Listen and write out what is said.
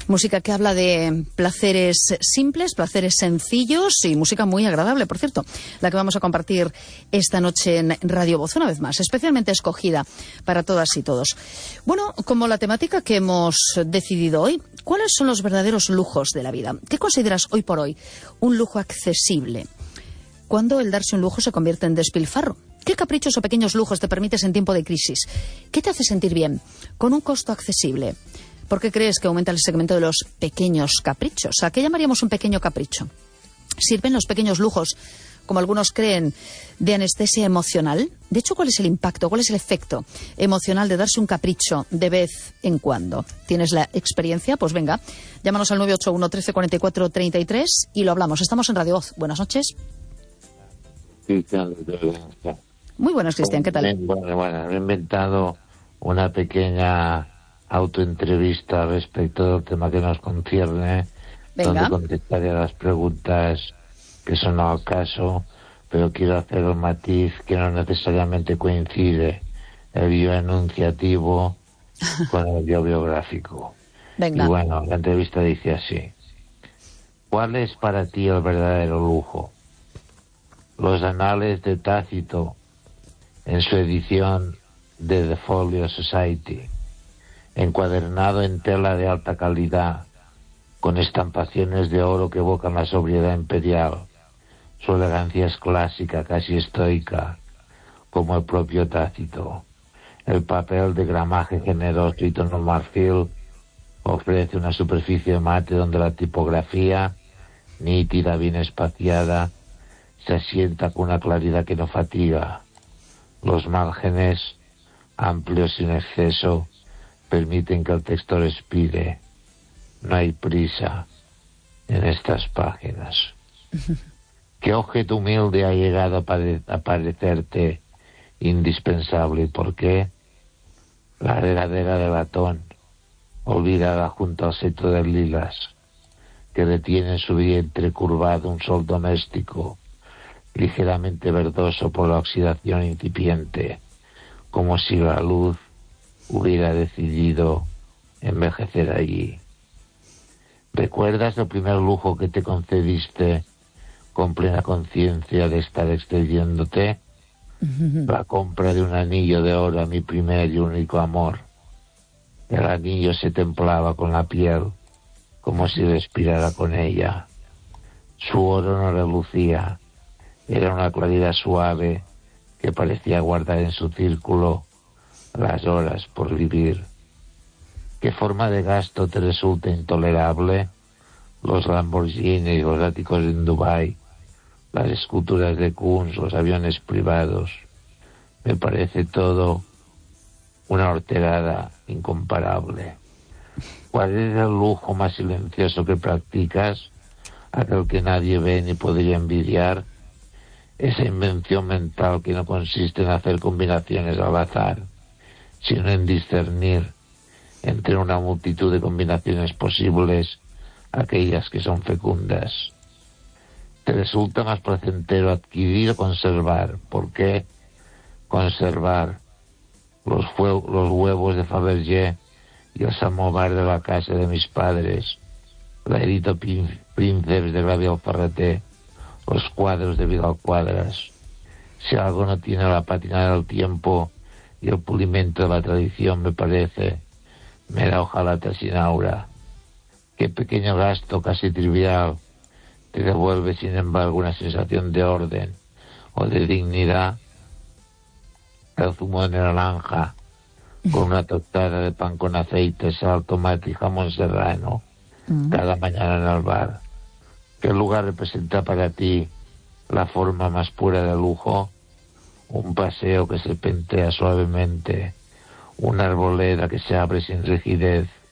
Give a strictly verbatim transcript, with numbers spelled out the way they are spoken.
Música que habla de placeres simples, placeres sencillos y música muy agradable, por cierto, la que vamos a compartir esta noche en Radio Voz, una vez más, especialmente escogida para todas y todos. Bueno, como la temática que hemos decidido hoy, ¿cuáles son los verdaderos lujos de la vida? ¿Qué consideras hoy por hoy un lujo accesible? ¿Cuándo el darse un lujo se convierte en despilfarro? ¿Qué caprichos o pequeños lujos te permites en tiempo de crisis? ¿Qué te hace sentir bien con un costo accesible? ¿Por qué crees que aumenta el segmento de los pequeños caprichos? ¿A qué llamaríamos un pequeño capricho? ¿Sirven los pequeños lujos, como algunos creen, de anestesia emocional? De hecho, ¿cuál es el impacto, cuál es el efecto emocional de darse un capricho de vez en cuando? ¿Tienes la experiencia? Pues venga, llámanos al nueve ocho uno, trece, cuarenta y cuatro, treinta y tres y lo hablamos. Estamos en Radio Voz. Buenas noches. Muy buenas, Cristian, ¿qué tal? Bueno, bueno, he inventado una pequeña autoentrevista respecto del tema que nos concierne. Venga. Donde contestaré a las preguntas que son al caso, pero quiero hacer el matiz que no necesariamente coincide el bioenunciativo con el biobiográfico. Venga. Y bueno, la entrevista dice así: ¿cuál es para ti el verdadero lujo? Los anales de Tácito en su edición de The Folio Society, encuadernado en tela de alta calidad, con estampaciones de oro que evocan la sobriedad imperial. Su elegancia es clásica, casi estoica, como el propio Tácito. El papel de gramaje generoso y tono marfil ofrece una superficie mate donde la tipografía, nítida, bien espaciada, se asienta con una claridad que no fatiga. Los márgenes, amplios sin exceso, permiten que el texto respire. No hay prisa en estas páginas. ¿Qué objeto humilde ha llegado a, pare- a parecerte indispensable y por qué? La regadera de latón, olvidada junto al seto de lilas, que detiene en su vientre curvado un sol doméstico, ligeramente verdoso por la oxidación incipiente, como si la luz hubiera decidido envejecer allí. ¿Recuerdas el primer lujo que te concediste con plena conciencia de estar excediéndote? La compra de un anillo de oro a mi primer y único amor. El anillo se templaba con la piel, como si respirara con ella. Su oro no relucía. Era una claridad suave que parecía guardar en su círculo las horas por vivir. ¿Qué forma de gasto te resulta intolerable? Los Lamborghini, los áticos en Dubái, las esculturas de Kunz, los aviones privados. Me parece todo una horterada incomparable. ¿Cuál es el lujo más silencioso que practicas? Aquel que nadie ve ni podría envidiar. Esa invención mental que no consiste en hacer combinaciones al azar, sino en discernir entre una multitud de combinaciones posibles aquellas que son fecundas. ¿Te resulta más placentero adquirir o conservar? ¿Por qué conservar los, fue- los huevos de Fabergé y el samovar de la casa de mis padres, la Edito Prin- Princeps de Gabriel Ferreté, los cuadros de Vidal Cuadras? Si algo no tiene la patina del tiempo y el pulimento de la tradición, me parece mera hojalata sin aura. Qué pequeño gasto casi trivial te devuelve, sin embargo, una sensación de orden o de dignidad. El zumo de naranja con una tostada de pan con aceite, sal, tomate y jamón serrano cada mañana en el bar. ¿Qué lugar representa para ti la forma más pura de lujo? Un paseo que se pentea suavemente, una arboleda que se abre sin rigidez,